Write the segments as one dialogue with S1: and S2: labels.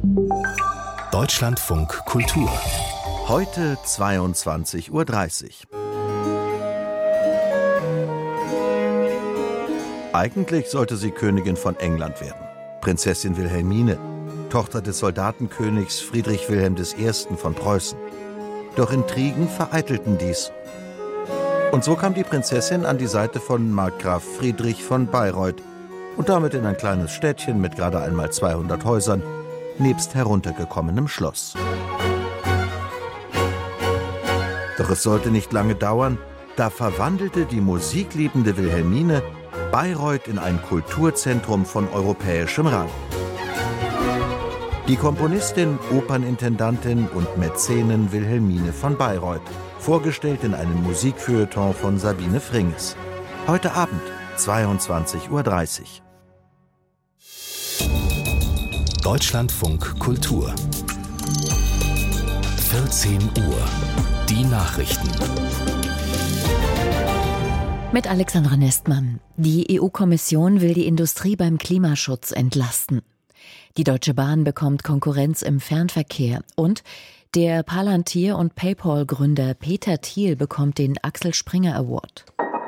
S1: Deutschlandfunk Kultur.
S2: Heute 22:30 Uhr. Eigentlich sollte sie Königin von England werden. Prinzessin Wilhelmine, Tochter des Soldatenkönigs Friedrich Wilhelm I. von Preußen. Doch Intrigen vereitelten dies. Und so kam die Prinzessin an die Seite von Markgraf Friedrich von Bayreuth und damit in ein kleines Städtchen mit gerade einmal 200 Häusern, nebst heruntergekommenem Schloss. Doch es sollte nicht lange dauern, da verwandelte die musikliebende Wilhelmine Bayreuth in ein Kulturzentrum von europäischem Rang. Die Komponistin, Opernintendantin und Mäzenin Wilhelmine von Bayreuth, vorgestellt in einem Musikfeuilleton von Sabine Fringes. Heute Abend, 22:30 Uhr.
S1: Deutschlandfunk Kultur. 14 Uhr. Die Nachrichten.
S3: Mit Alexandra Nestmann. Die EU-Kommission will die Industrie beim Klimaschutz entlasten. Die Deutsche Bahn bekommt Konkurrenz im Fernverkehr und der Palantir- und PayPal-Gründer Peter Thiel bekommt den Axel Springer Award.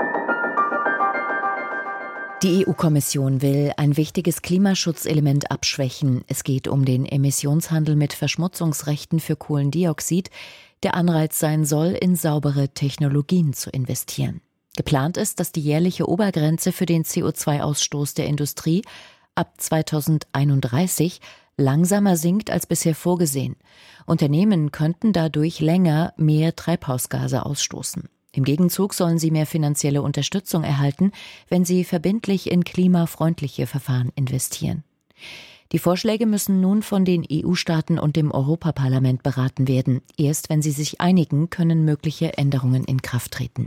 S3: Die EU-Kommission will ein wichtiges Klimaschutzelement abschwächen. Es geht um den Emissionshandel mit Verschmutzungsrechten für Kohlendioxid, der Anreiz sein soll, in saubere Technologien zu investieren. Geplant ist, dass die jährliche Obergrenze für den CO2-Ausstoß der Industrie ab 2031 langsamer sinkt als bisher vorgesehen. Unternehmen könnten dadurch länger mehr Treibhausgase ausstoßen. Im Gegenzug sollen sie mehr finanzielle Unterstützung erhalten, wenn sie verbindlich in klimafreundliche Verfahren investieren. Die Vorschläge müssen nun von den EU-Staaten und dem Europaparlament beraten werden. Erst wenn sie sich einigen, können mögliche Änderungen in Kraft treten.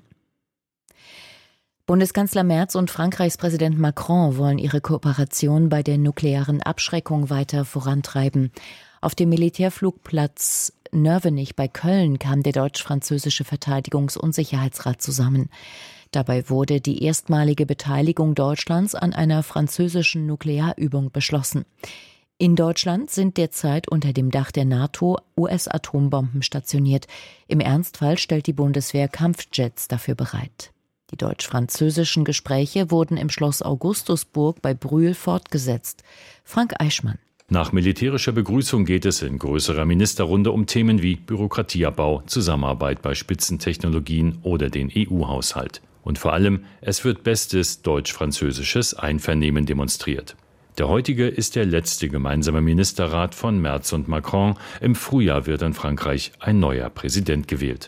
S3: Bundeskanzler Merz und Frankreichs Präsident Macron wollen ihre Kooperation bei der nuklearen Abschreckung weiter vorantreiben. Auf dem Militärflugplatz Nörvenich bei Köln kam der deutsch-französische Verteidigungs- und Sicherheitsrat zusammen. Dabei wurde die erstmalige Beteiligung Deutschlands an einer französischen Nuklearübung beschlossen. In Deutschland sind derzeit unter dem Dach der NATO US-Atombomben stationiert. Im Ernstfall stellt die Bundeswehr Kampfjets dafür bereit. Die deutsch-französischen Gespräche wurden im Schloss Augustusburg bei Brühl fortgesetzt. Frank Eichmann.
S4: Nach militärischer Begrüßung geht es in größerer Ministerrunde um Themen wie Bürokratieabbau, Zusammenarbeit bei Spitzentechnologien oder den EU-Haushalt. Und vor allem, es wird bestes deutsch-französisches Einvernehmen demonstriert. Der heutige ist der letzte gemeinsame Ministerrat von Merz und Macron. Im Frühjahr wird in Frankreich ein neuer Präsident gewählt.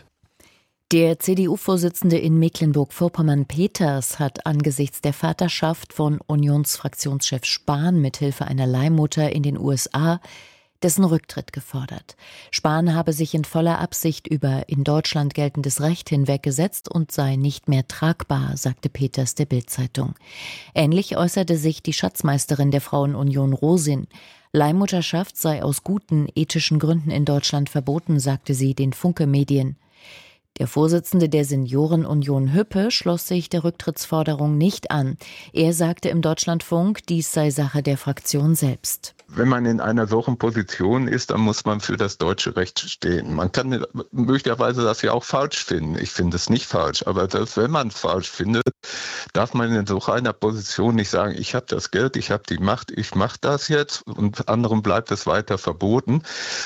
S3: Der CDU-Vorsitzende in Mecklenburg-Vorpommern Peters hat angesichts der Vaterschaft von Unionsfraktionschef Spahn mithilfe einer Leihmutter in den USA dessen Rücktritt gefordert. Spahn habe sich in voller Absicht über in Deutschland geltendes Recht hinweggesetzt und sei nicht mehr tragbar, sagte Peters der Bild-Zeitung. Ähnlich äußerte sich die Schatzmeisterin der Frauenunion Rosin. Leihmutterschaft sei aus guten ethischen Gründen in Deutschland verboten, sagte sie den Funke-Medien. Der Vorsitzende der Seniorenunion Hüppe schloss sich der Rücktrittsforderung nicht an. Er sagte im Deutschlandfunk, dies sei Sache der Fraktion selbst.
S5: Wenn man in einer solchen Position ist, dann muss man für das deutsche Recht stehen. Man kann möglicherweise das ja auch falsch finden. Ich finde es nicht falsch. Aber selbst wenn man es falsch findet, darf man in so einer Position nicht sagen, ich habe das Geld, ich habe die Macht, ich mache das jetzt und anderen bleibt es weiter verboten.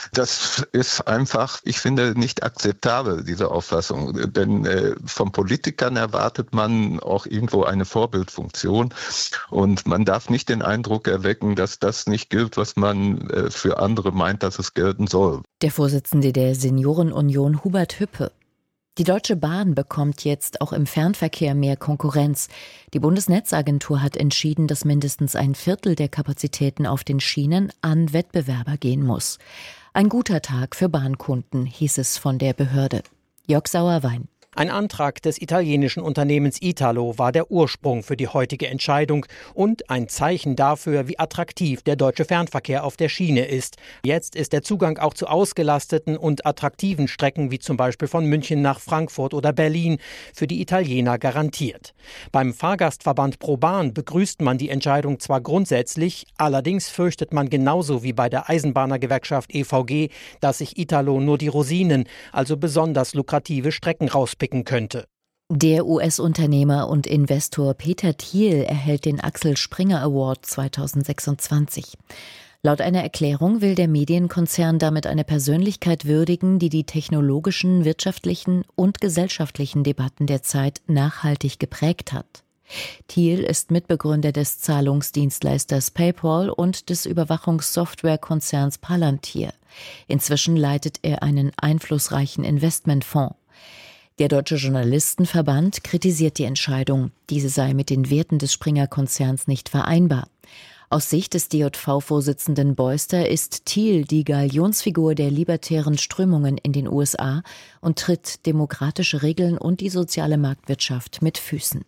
S5: Das ist einfach, ich finde, nicht akzeptabel, diese Auffassung. Denn von Politikern erwartet man auch irgendwo eine Vorbildfunktion. Und man darf nicht den Eindruck erwecken, dass das nicht gilt, was man für andere meint, dass es gelten soll.
S3: Der Vorsitzende der Seniorenunion Hubert Hüppe. Die Deutsche Bahn bekommt jetzt auch im Fernverkehr mehr Konkurrenz. Die Bundesnetzagentur hat entschieden, dass mindestens ein Viertel der Kapazitäten auf den Schienen an Wettbewerber gehen muss. Ein guter Tag für Bahnkunden, hieß es von der Behörde. Jörg Sauerwein.
S6: Ein Antrag des italienischen Unternehmens Italo war der Ursprung für die heutige Entscheidung und ein Zeichen dafür, wie attraktiv der deutsche Fernverkehr auf der Schiene ist. Jetzt ist der Zugang auch zu ausgelasteten und attraktiven Strecken wie zum Beispiel von München nach Frankfurt oder Berlin für die Italiener garantiert. Beim Fahrgastverband ProBahn begrüßt man die Entscheidung zwar grundsätzlich, allerdings fürchtet man genauso wie bei der Eisenbahnergewerkschaft EVG, dass sich Italo nur die Rosinen, also besonders lukrative Strecken rauspicken könnte.
S3: Der US-Unternehmer und Investor Peter Thiel erhält den Axel Springer Award 2026. Laut einer Erklärung will der Medienkonzern damit eine Persönlichkeit würdigen, die die technologischen, wirtschaftlichen und gesellschaftlichen Debatten der Zeit nachhaltig geprägt hat. Thiel ist Mitbegründer des Zahlungsdienstleisters PayPal und des Überwachungssoftwarekonzerns Palantir. Inzwischen leitet er einen einflussreichen Investmentfonds. Der Deutsche Journalistenverband kritisiert die Entscheidung. Diese sei mit den Werten des Springer-Konzerns nicht vereinbar. Aus Sicht des DJV-Vorsitzenden Beuster ist Thiel die Galionsfigur der libertären Strömungen in den USA und tritt demokratische Regeln und die soziale Marktwirtschaft mit Füßen.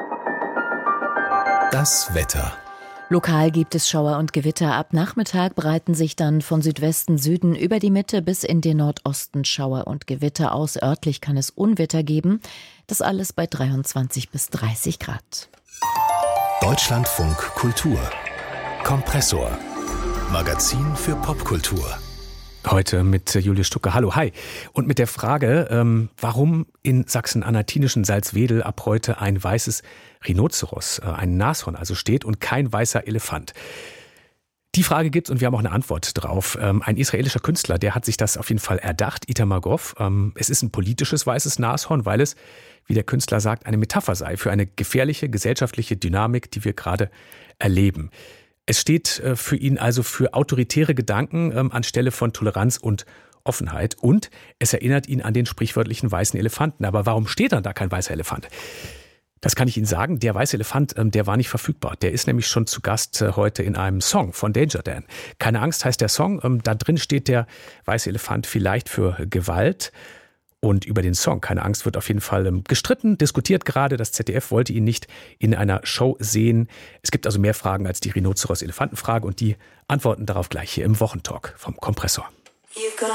S1: Das Wetter.
S3: Lokal gibt es Schauer und Gewitter. Ab Nachmittag breiten sich dann von Südwesten, Süden über die Mitte bis in den Nordosten Schauer und Gewitter aus. Örtlich kann es Unwetter geben. Das alles bei 23 bis 30 Grad.
S1: Deutschlandfunk Kultur. Kompressor. Magazin für Popkultur.
S7: Heute mit Julius Stucke. Hallo, hi. Und mit der Frage, warum in sachsen-anhaltinischen Salzwedel ab heute ein weißes Rhinoceros, ein Nashorn also steht und kein weißer Elefant. Die Frage gibt's und wir haben auch eine Antwort drauf. Ein israelischer Künstler, der hat sich das auf jeden Fall erdacht, Itamar Goff. Es ist ein politisches weißes Nashorn, weil es, wie der Künstler sagt, eine Metapher sei für eine gefährliche gesellschaftliche Dynamik, die wir gerade erleben. Es steht für ihn also für autoritäre Gedanken anstelle von Toleranz und Offenheit. Und es erinnert ihn an den sprichwörtlichen weißen Elefanten. Aber warum steht dann da kein weißer Elefant? Das kann ich Ihnen sagen. Der weiße Elefant, der war nicht verfügbar. Der ist nämlich schon zu Gast heute in einem Song von Danger Dan. Keine Angst heißt der Song. Da drin steht der weiße Elefant vielleicht für Gewalt. Und über den Song, keine Angst, wird auf jeden Fall gestritten, diskutiert gerade. Das ZDF wollte ihn nicht in einer Show sehen. Es gibt also mehr Fragen als die Rhinoceros-Elefanten-Frage und die antworten darauf gleich hier im Wochentalk vom Kompressor.